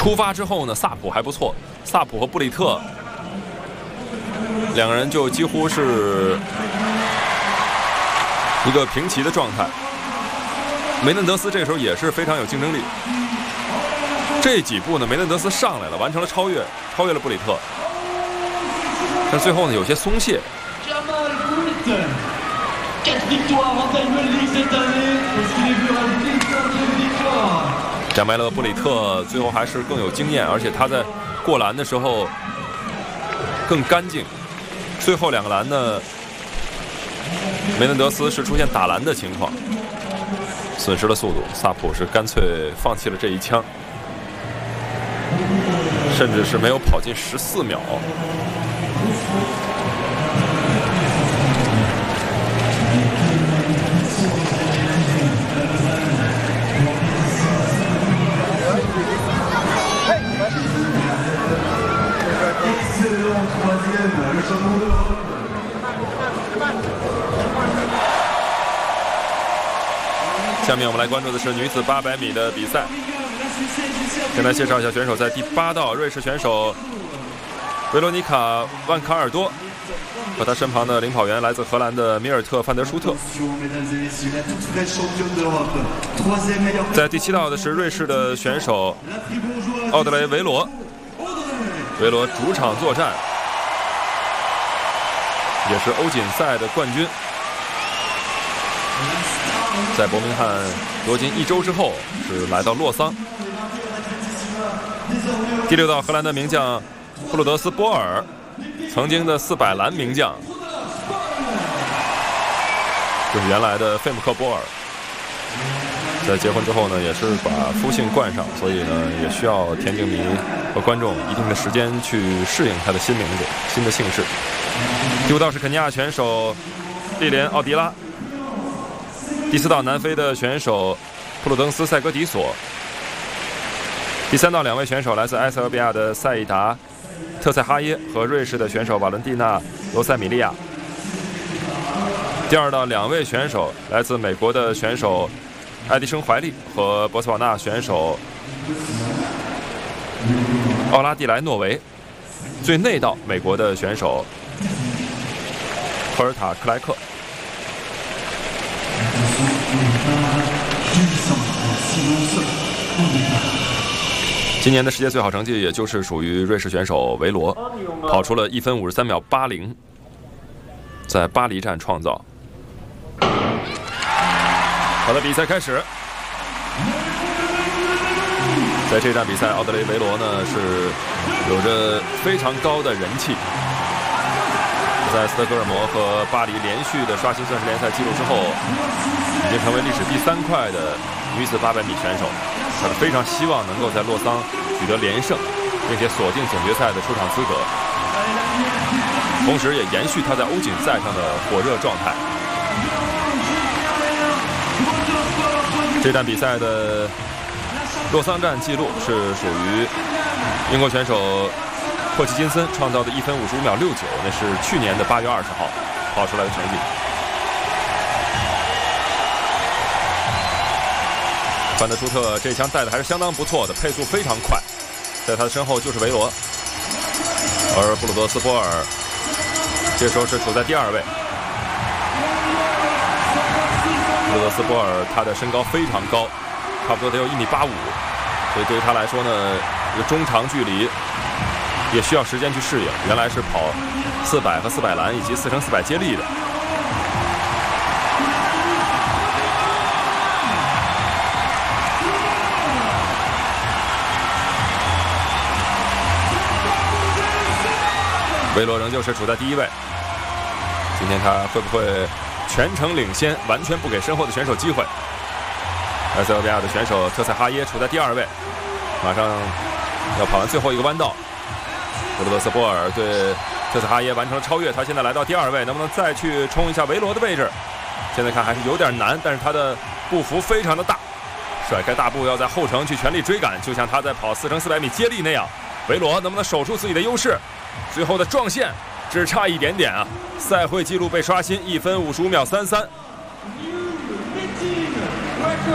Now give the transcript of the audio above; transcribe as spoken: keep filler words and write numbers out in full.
出发之后呢，萨普还不错，萨普和布里特两个人就几乎是一个平齐的状态。梅嫩德斯这时候也是非常有竞争力。这几步呢，梅嫩德斯上来了，完成了超越，超越了布里特，但最后呢有些松懈。贾迈勒·布里特最后还是更有经验，而且他在过篮的时候更干净。最后两个篮呢，梅嫩德斯是出现打篮的情况，损失了速度。萨普是干脆放弃了这一枪，甚至是没有跑进十四秒。下面我们来关注的是女子八百米的比赛。先来介绍一下选手，在第八道，瑞士选手维罗妮卡·万卡尔多和她身旁的领跑员来自荷兰的米尔特·范德舒特。在第七道的是瑞士的选手奥德雷·维罗，维罗主场作战，也是欧锦赛的冠军。在伯明翰夺金一周之后，是来到洛桑。第六道，荷兰的名将布鲁德斯波尔，曾经的四百栏名将，就是原来的费姆克波尔。在结婚之后呢，也是把夫姓冠上，所以呢，也需要田径迷和观众一定的时间去适应他的新名字、新的姓氏。第五道是肯尼亚选手莉莲·奥迪拉。第四道，南非的选手普鲁登斯·塞格迪索。第三道，两位选手来自埃塞俄比亚的塞义达·特塞哈耶和瑞士的选手瓦伦蒂娜·罗塞米利亚。第二道，两位选手来自美国的选手爱迪生·怀利和博茨瓦纳选手奥拉蒂莱诺维。最内道，美国的选手赫尔塔·克莱克。今年的世界最好成绩也就是属于瑞士选手维罗，跑出了一分五十三秒八零，在巴黎站创造。好的，比赛开始。在这站比赛，奥德雷·维罗呢是有着非常高的人气。在斯德哥尔摩和巴黎连续的刷新钻石联赛纪录之后，已经成为历史第三快的女子八百米选手。她是非常希望能够在洛桑取得连胜，并且锁定总决赛的出场资格，同时也延续她在欧锦赛上的火热状态。这站比赛的洛桑站纪录是属于英国选手霍奇金森创造的一分五十五秒六九，那是去年的八月二十号跑出来的成绩。范德舒特这枪带的还是相当不错的，配速非常快，在他的身后就是维罗，而布鲁德斯波尔这时候是处在第二位。布鲁德斯波尔他的身高非常高，差不多得有一米八五，所以对于他来说呢，这个中长距离也需要时间去适应。原来是跑四百和四百栏以及四乘四百接力的。维罗仍旧是处在第一位。今天他会不会全程领先，完全不给身后的选手机会？埃塞俄比亚的选手特塞哈耶处在第二位，马上要跑完最后一个弯道。布鲁德斯波尔对特塞哈耶完成了超越，他现在来到第二位，能不能再去冲一下维罗的位置？现在看还是有点难，但是他的步幅非常的大，甩开大步要在后程去全力追赶，就像他在跑四乘四百米接力那样。维罗能不能守住自己的优势？最后的撞线只差一点点啊！赛会纪录被刷新，一分五十五秒三三。